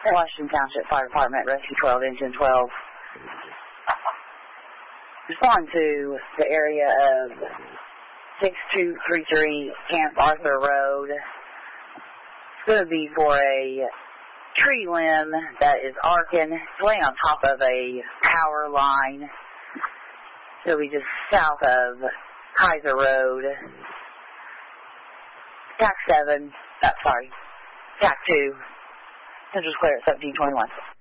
Washington Township Fire Department, Rescue 12, Engine 12. Respond to the area of 6233 Camp Arthur Road. It's going to be for a tree limb that is arcing. It's laying on top of a power line. It'll be just south of Kaiser Road. TAC 2, Central Square at 1721.